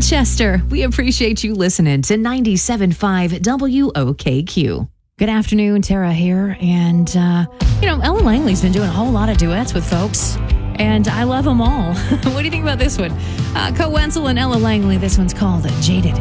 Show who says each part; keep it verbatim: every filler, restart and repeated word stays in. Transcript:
Speaker 1: Rochester, we appreciate you listening to ninety-seven point five W O K Q. Good afternoon, Tara here. And, uh, you know, Ella Langley's been doing a whole lot of duets with folks, and I love them all. What do you think about this one? Uh, Co Wenzel and Ella Langley. This one's called Jaded.